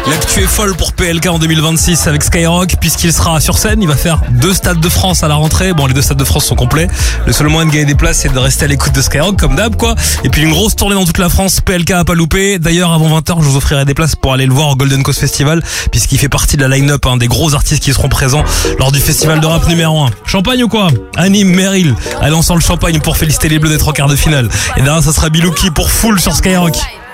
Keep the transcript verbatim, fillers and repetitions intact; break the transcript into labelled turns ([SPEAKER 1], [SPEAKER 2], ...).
[SPEAKER 1] L'actu est folle pour P L K en deux mille vingt-six avec Skyrock puisqu'il sera sur scène. Il va faire deux stades de France à la rentrée. Bon, les deux stades de France sont complets. Le seul moyen de gagner des places, c'est de rester à l'écoute de Skyrock comme d'hab, quoi. Et puis une grosse tournée dans toute la France. P L K à pas louper. D'ailleurs, avant vingt heures, je vous offrirai des places pour aller le voir au Golden Coast Festival puisqu'il fait partie de la line-up, hein, des gros artistes qui seront présents lors du festival de rap numéro un. Champagne ou quoi? Anime, Meryl. Elle lance le champagne pour féliciter les Bleus d'être en quart de finale. Et derrière, ça sera Bilouki pour Full sur Skyrock.